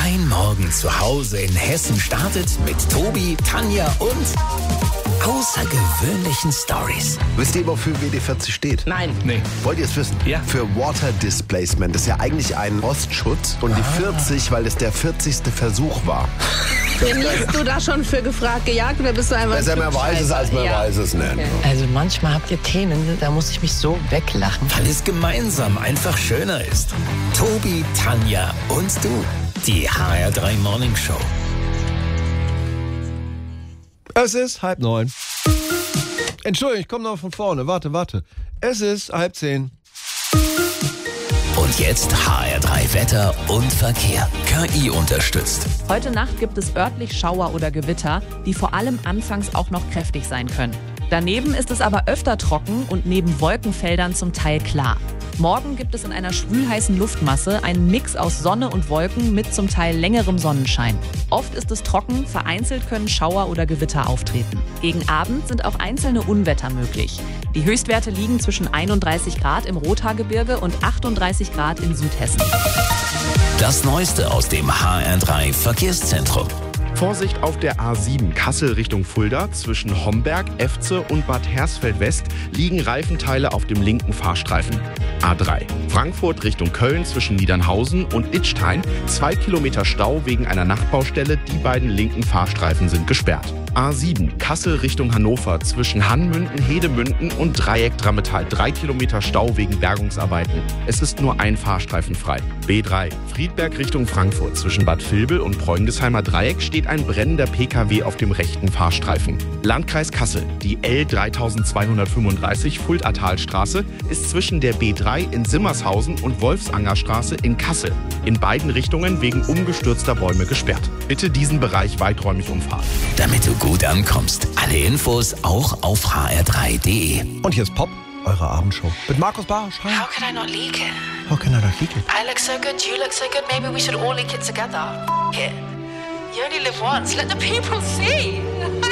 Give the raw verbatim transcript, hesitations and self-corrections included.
Dein Morgen zu Hause in Hessen startet mit Tobi, Tanja und außergewöhnlichen Stories. Wisst ihr, wofür W D vierzig steht? Nein. Nee. Wollt ihr es wissen? Ja. Für Water Displacement. Das ist ja eigentlich ein Rostschutz. Und die vierzig, weil es der vierzigste Versuch war. Trainierst du da schon für gefragt, gejagt oder bist du einfach... Besser man weiß es, als man ja. weiß es nicht. Okay. Also manchmal habt ihr Themen, da muss ich mich so weglachen. Weil es gemeinsam einfach schöner ist. Tobi, Tanja und du. Die H R drei Morning Show. Es ist halb neun. Entschuldigung, ich komme noch von vorne. Warte, warte. Es ist halb zehn. Und jetzt H R drei Wetter und Verkehr. K I unterstützt. Heute Nacht gibt es örtlich Schauer oder Gewitter, die vor allem anfangs auch noch kräftig sein können. Daneben ist es aber öfter trocken und neben Wolkenfeldern zum Teil klar. Morgen gibt es in einer schwülheißen Luftmasse einen Mix aus Sonne und Wolken mit zum Teil längerem Sonnenschein. Oft ist es trocken, vereinzelt können Schauer oder Gewitter auftreten. Gegen Abend sind auch einzelne Unwetter möglich. Die Höchstwerte liegen zwischen einunddreißig Grad im Rothaargebirge und achtunddreißig Grad in Südhessen. Das Neueste aus dem H R drei Verkehrszentrum. Vorsicht auf der A sieben Kassel Richtung Fulda. Zwischen Homberg, Efze und Bad Hersfeld-West liegen Reifenteile auf dem linken Fahrstreifen. A drei Frankfurt Richtung Köln zwischen Niedernhausen und Idstein. Zwei Kilometer Stau wegen einer Nachtbaustelle. Die beiden linken Fahrstreifen sind gesperrt. A sieben Kassel Richtung Hannover zwischen Hannmünden, Hedemünden und Dreieck Drammetal. Drei Kilometer Stau wegen Bergungsarbeiten. Es ist nur ein Fahrstreifen frei. B drei Friedberg Richtung Frankfurt zwischen Bad Vilbel und Preunghesheimer Dreieck steht ein brennender P K W auf dem rechten Fahrstreifen. Landkreis Kassel. Die L dreitausendzweihundertfünfunddreißig Fuldatalstraße ist zwischen der B drei in Simmershausen und Wolfsangerstraße in Kassel. In beiden Richtungen wegen umgestürzter Bäume gesperrt. Bitte diesen Bereich weiträumig umfahren. Damit du gut ankommst. Alle Infos auch auf h r drei punkt d e. Und hier ist Pop, eure Abendshow. Mit Markus Barsch. Hi. How can I not leak it? How can I not leak it? I look so good, you look so good, maybe we should all leak it together. F- it. You only live once, let the people see.